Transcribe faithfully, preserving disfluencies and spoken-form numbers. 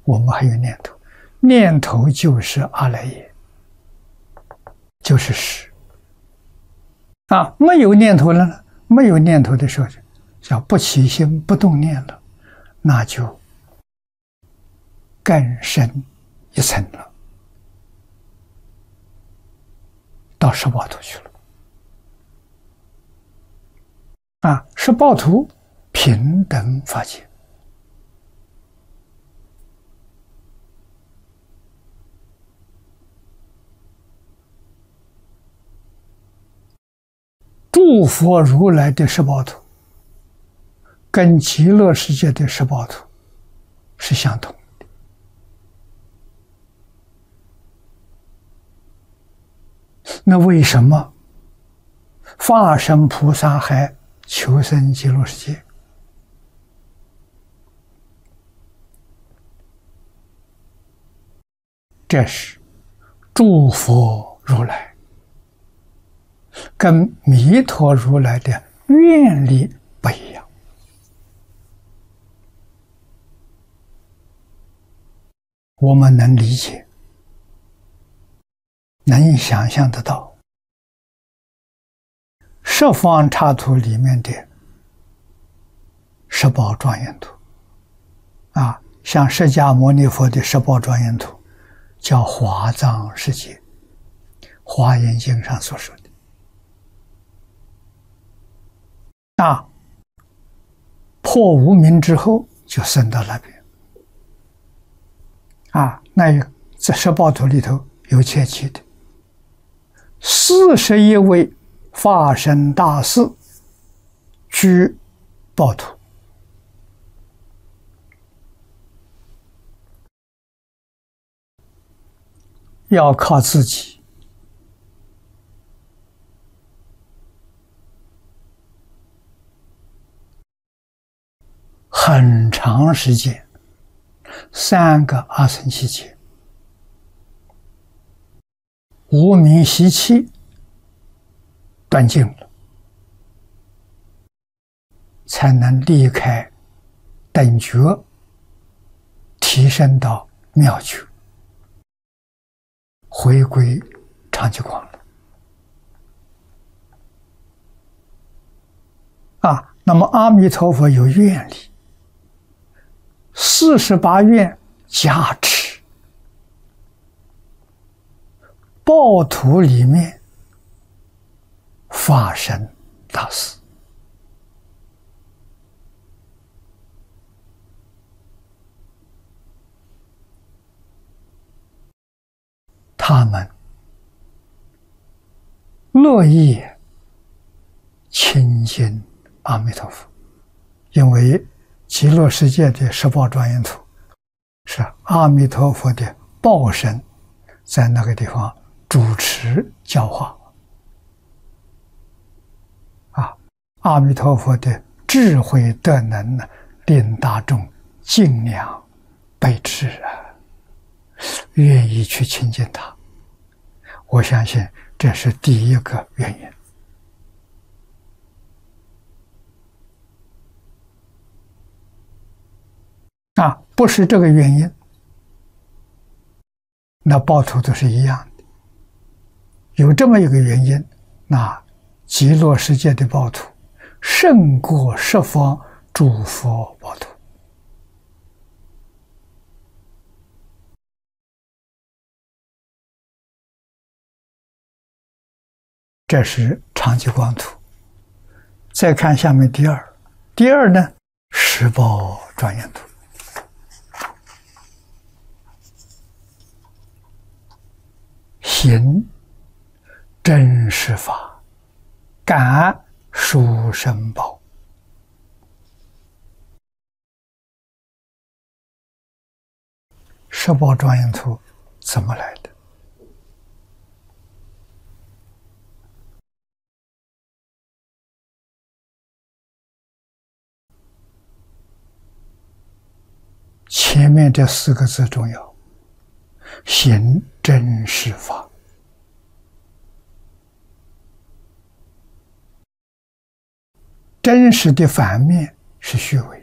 我们还有念头，念头就是阿赖耶，就是识。啊，没有念头了呢？没有念头的时候，叫不起心不动念了，那就更深一层了，到十报图去了。啊，十报图平等法界。诸佛如来的十报图跟极乐世界的十报图是相同的。那为什么化身菩萨还求生极乐世界？这是诸佛如来跟弥陀如来的愿力不一样。我们能理解，能想象得到，十方刹土里面的十宝庄严图啊，像释迦牟尼佛的十宝庄严图叫华藏世界，华严经上所说的啊，破无明之后就升到那边啊。那这十报图里头有切记的四十一位法身大士居报图，要靠自己很长时间，三个阿僧祇劫，无明习气断尽了，才能离开等觉，提升到妙觉，回归常寂光了。啊，那么阿弥陀佛有愿力，四十八愿加持，报图里面法身大士，他们乐意亲近阿弥陀佛，因为极乐世界的十报庄严图是阿弥陀佛的报身在那个地方主持教化啊，阿弥陀佛的智慧德能呢，令大众敬仰备至啊，愿意去亲近他。我相信这是第一个原因。啊，不是这个原因，那报图都是一样的。有这么一个原因，那极乐世界的报图胜过十方诸佛报图。这是常寂光图。再看下面第二，第二呢，十报庄严图。行真实法，感殊胜报。十报庄严图怎么来的？前面这四个字重要，行真实法。真实的反面是虚伪，